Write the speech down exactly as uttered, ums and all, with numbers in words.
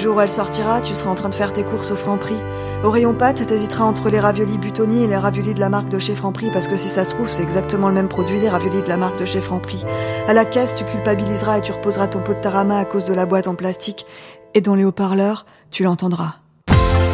jour où elle sortira, tu seras en train de faire tes courses au Franprix. Au rayon pâtes, t'hésiteras entre les raviolis Buitoni et les raviolis de la marque de chez Franprix, parce que si ça se trouve, c'est exactement le même produit, les raviolis de la marque de chez Franprix. À la caisse, tu culpabiliseras et tu reposeras ton pot de tarama à cause de la boîte en plastique, et dans les haut-parleurs, tu l'entendras.